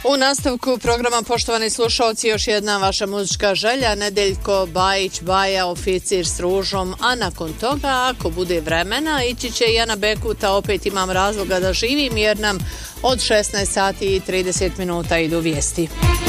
U nastavku programa, poštovani slušalci, još jedna vaša muzička želja, Nedeljko Bajić, Baja, Oficir s ružom, a nakon toga, ako bude vremena, ići će i Ana Bekuta, opet imam razloga da živim, jer nam od 16 sati i 30 minuta idu vijesti.